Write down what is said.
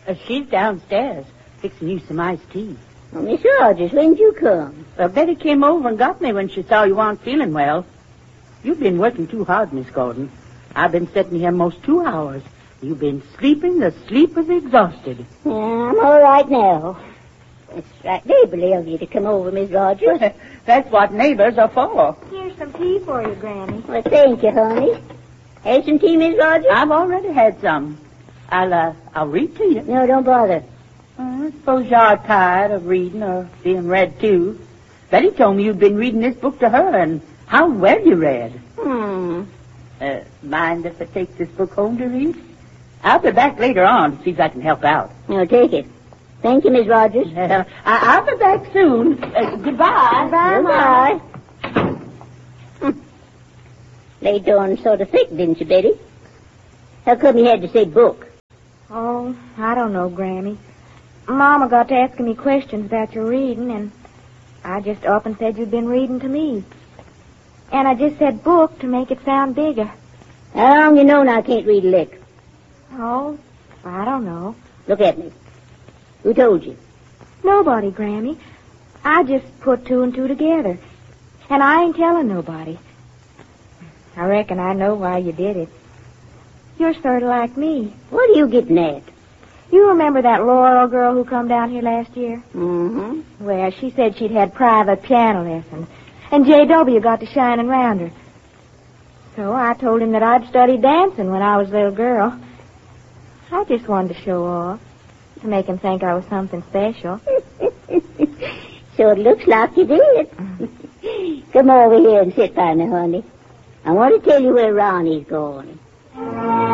She's downstairs, fixing you some iced tea. Oh, Miss Rogers, when'd you come? Well, Betty came over and got me when she saw you weren't feeling well. You've been working too hard, Miss Gordon. I've been sitting here most 2 hours. You've been sleeping the sleep of the exhausted. Yeah, I'm all right now. It's right neighborly of you to come over, Miss Rogers. That's what neighbors are for. Here's some tea for you, Granny. Well, thank you, honey. Have some tea, Miss Rogers? I've already had some. I'll read to you. No, don't bother. I suppose you're tired of reading or being read to. Betty told me you'd been reading this book to her, and how well you read. Mind if I take this book home to read? I'll be back later on to see if I can help out. No, take it. Thank you, Miss Rogers. I'll be back soon. Goodbye. Goodbye. Laid on sort of thick, didn't you, Betty? How come you had to say book? Oh, I don't know, Granny. Mama got to asking me questions about your reading, and I just up and said you'd been reading to me. And I just said book to make it sound bigger. How long you known I can't read a lick? Oh, I don't know. Look at me. Who told you? Nobody, Granny. I just put 2 and 2 together. And I ain't telling nobody. I reckon I know why you did it. You're sort of like me. What are you getting at? You remember that Laurel girl who come down here last year? Mm-hmm. Well, she said she'd had private piano lessons. And J.W. got to shining round her. So I told him that I'd studied dancing when I was a little girl. I just wanted to show off. To make him think I was something special. So it looks like you did. Come over here and sit by me, honey. I want to tell you where Ronnie's going.